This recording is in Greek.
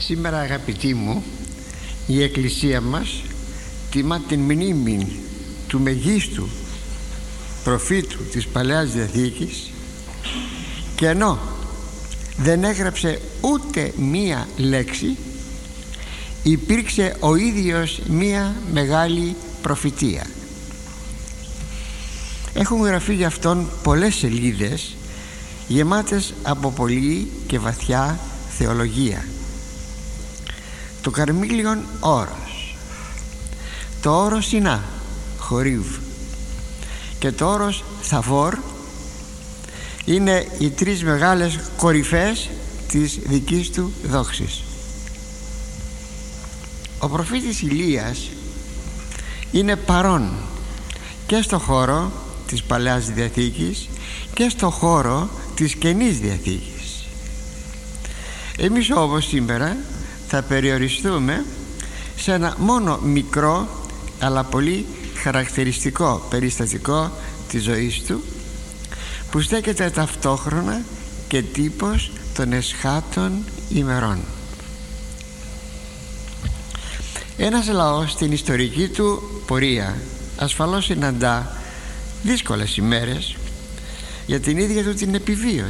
Σήμερα, αγαπητοί μου, η Εκκλησία μας τιμά την μνήμη του μεγίστου προφήτου της Παλαιάς Διαθήκης, και ενώ δεν έγραψε ούτε μία λέξη, υπήρξε ο ίδιος μία μεγάλη προφητεία. Έχουν γραφεί γι' αυτόν πολλές σελίδες γεμάτες από πολλή και βαθιά θεολογία. Το Καρμίλιον όρος, το όρος Σινά, Χορίβ, και το όρος Θαβόρ είναι οι τρεις μεγάλες κορυφές της δικής του δόξης. Ο προφήτης Ηλίας είναι παρόν και στο χώρο της Παλαιάς Διαθήκης και στο χώρο της Καινής Διαθήκης. Εμείς όμως σήμερα θα περιοριστούμε σε ένα μόνο μικρό αλλά πολύ χαρακτηριστικό περιστατικό της ζωής του, που στέκεται ταυτόχρονα και τύπος των εσχάτων ημερών. Ένας λαός στην ιστορική του πορεία ασφαλώς συναντά δύσκολες ημέρες για την ίδια του την επιβίωση.